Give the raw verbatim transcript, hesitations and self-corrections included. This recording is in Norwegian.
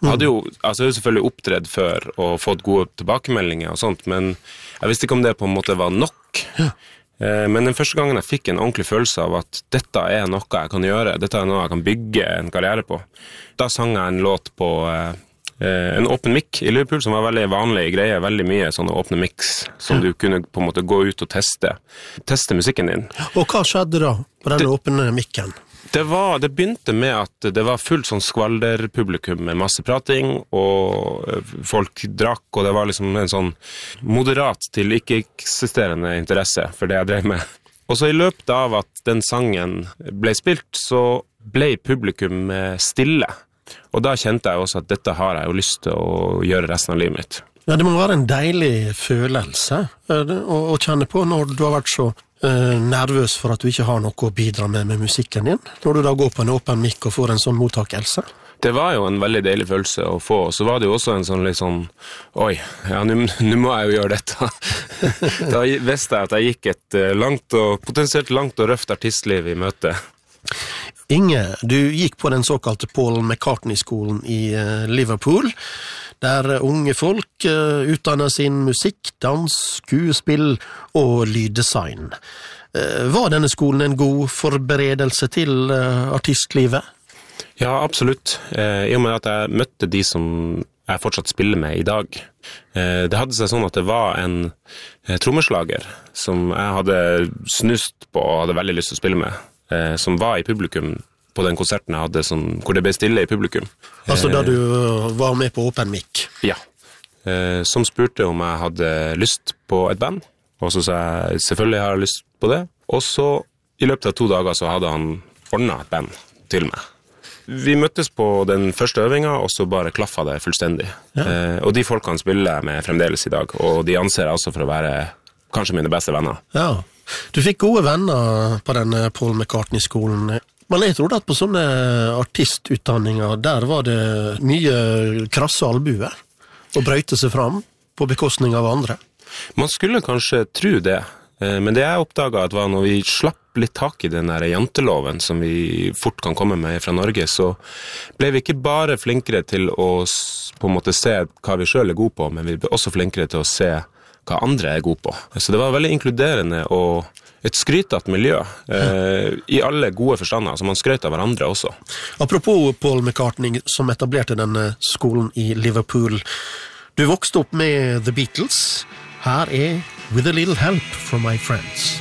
Jeg hadde jo, altså jeg hadde selvfølgelig opptredd før og fått gode tilbakemeldinger og sånt, men jeg visste ikke om det på en måte var nok. Ja. Men den første gangen jeg fikk en ordentlig følelse av at dette er noe jeg kan gjøre, dette er noe jeg kan bygge en karriere på, da sang jeg en låt på eh, en åpen mic i Liverpool, som var veldig vanlig greie, veldig mye sånne åpne mix, som ja. Du kunne på en måte gå ut og teste, teste musikken din. Og hva skjedde da på denne åpne mikken? Det, var, det begynte med at det var fullt sånn skvalderpublikum med masse prating, og folk drakk, og det var liksom en sånn moderat til ikke-eksisterende interesse for det jeg drev med. Og så i løpet av at den sangen ble spilt, så ble publikum stille. Og da kjente jeg også at dette har jeg jo lyst til å gjøre resten av livet mitt. Ja, det må være en deilig følelse å, å kjenne på når du har vært så uh, nervøs for at du ikke har noe å bidra med med musikken din. Når du da går på en åpen mic og får en sånn mottakelse. Det var jo en veldig deilig følelse å få, og så var det jo også en sånn litt sånn, oi, ja, nå må jeg jo gjøre dette. Da visste jeg at jeg gikk et langt og, potensielt langt og røft artistliv i møte. Inge, du gikk på den såkalte Paul McCartney-skolen i Liverpool, der unge folk utdanner sin musikk, dans, skuespill og lyddesign. Var denne skolen en god forberedelse til artistlivet? Ja, absolutt. I og med at jeg møtte de som jeg fortsatt spiller med i dag. Det hadde seg sånn at det var en trommeslager som jeg hadde snust på og hadde veldig lyst til å spille med, som var i publikum på den konserten jeg hadde, som, hvor det ble stille i publikum. Altså da du var med på Open Mic? Ja. Som spurte om jeg hadde lyst på et band, og så sa jeg selvfølgelig har jeg lyst på det. Og så i løpet av to dager så hadde han ordnet et band til meg. Vi møttes på den første øvinga, og så bare klaffet det fullstendig. Ja. Eh, og de folkene spiller jeg med fremdeles i dag, og de anser jeg også for å være kanskje mine beste venner. Ja, du fikk gode venner på denne Paul McCartney-skolen. Men jeg trodde at på sånne artistutdanninger, der var det mye krasse albuer, og brøyte seg fram på bekostning av andre. Man skulle kanskje tro det, men det jeg oppdaget at var når vi slapp litt tak i den der janteloven som vi fort kan komme med fra Norge, så ble vi ikke bare flinkere til å på en måte se hva vi selv er gode på, men vi ble også flinkere til å se hva andre er gode på. Så det var veldig inkluderende og et skrytet miljø eh, i alle gode forstander, så man skrøt av hverandre også. Apropos Paul McCartney, som etablerte denne skolen i Liverpool. Du vokste opp med The Beatles. Her er With a Little Help from My Friends.